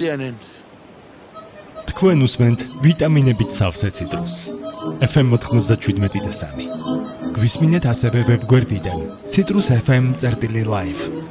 ხსიანენ. თქვენ უსმენთ ვიტამინებით სავსე ციტრუსს. FM 97.3. გვისმინეთ ასევე ვებგვერდიდან citrusfm.live.